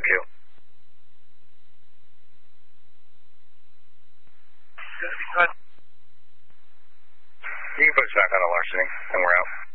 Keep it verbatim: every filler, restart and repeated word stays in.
you. You can put us back on a larceny, and we're out.